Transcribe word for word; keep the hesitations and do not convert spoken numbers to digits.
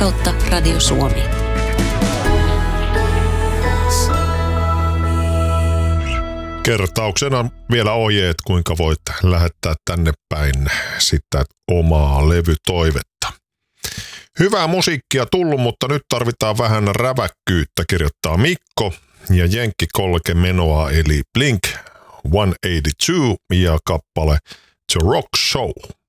kautta Radio Suomi. Kertauksena vielä ohjeet, kuinka voit lähettää tänne päin sitä omaa levytoivetta. Hyvää musiikkia tullut, mutta nyt tarvitaan vähän räväkkyyttä, kirjoittaa Mikko ja jenkkikolke menoa eli Blink sata kahdeksankymmentäkaksi ja kappale The Rock Show.